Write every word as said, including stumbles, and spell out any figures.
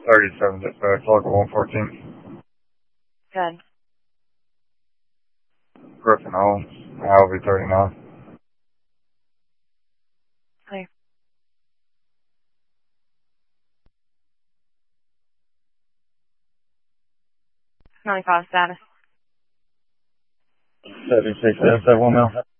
thirty-seven, dispatch, local one fourteen. Good. Griffin Holmes, L V thirty-nine. Clear. ninety-five status. seventy-six, seven, one mil.